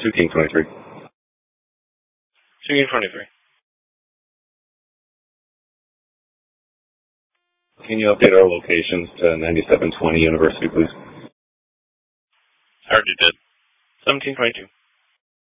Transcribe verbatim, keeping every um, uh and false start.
two King twenty-three. two King twenty-three. Can you update our locations to ninety-seven twenty University, please? I already did. seventeen twenty-two.